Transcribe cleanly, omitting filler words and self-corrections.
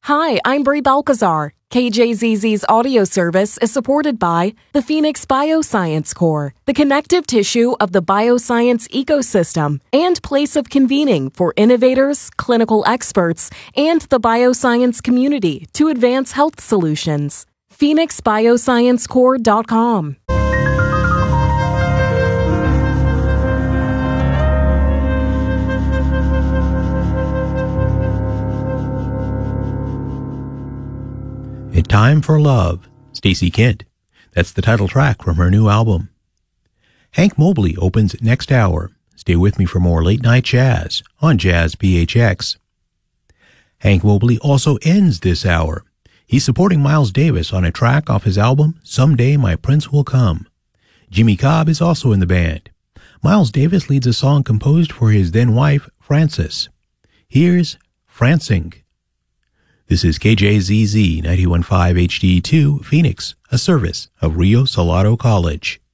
Hi, I'm Brie Balcazar. KJZZ's audio service is supported by the Phoenix Bioscience Core, the connective tissue of the bioscience ecosystem and place of convening for innovators, clinical experts, and the bioscience community to advance health solutions. PhoenixBioscienceCore.com. A Time for Love, Stacey Kent. That's the title track from her new album. Hank Mobley opens next hour. Stay with me for more late night jazz on Jazz PHX. Hank Mobley also ends this hour. He's supporting Miles Davis on a track off his album, Someday My Prince Will Come. Jimmy Cobb is also in the band. Miles Davis leads a song composed for his then-wife, Frances. Here's Francing. This is KJZZ 91.5 HD2 Phoenix, a service of Rio Salado College.